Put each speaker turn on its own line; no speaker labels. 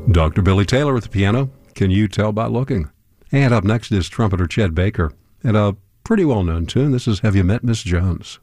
Dr. Billy Taylor at the piano. Can you tell by looking? And up next is trumpeter Chet Baker. And a pretty well-known tune. This is Have You Met Miss Jones?